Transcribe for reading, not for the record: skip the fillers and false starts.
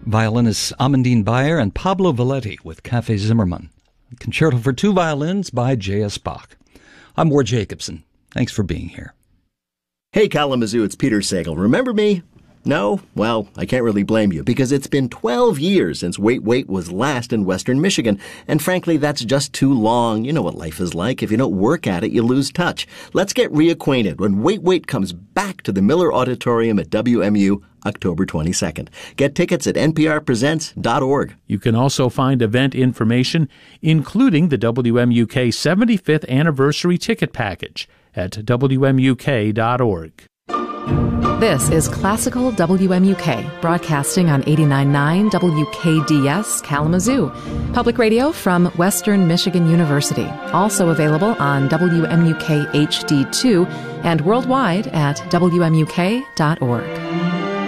violinists Amandine Bayer and Pablo Valetti with Café Zimmermann. Concerto for two violins by J.S. Bach. I'm Ward Jacobson. Thanks for being here. Hey Kalamazoo, it's Peter Sagal. Remember me? No? Well, I can't really blame you, because it's been 12 years since Wait Wait was last in Western Michigan, and frankly, that's just too long. You know what life is like. If you don't work at it, you lose touch. Let's get reacquainted when Wait Wait comes back to the Miller Auditorium at WMU October 22nd. Get tickets at nprpresents.org. You can also find event information, including the WMUK 75th Anniversary Ticket Package, at WMUK.org. This is Classical WMUK, broadcasting on 89.9 WKDS Kalamazoo, public radio from Western Michigan University. Also available on WMUK HD2 and worldwide at WMUK.org.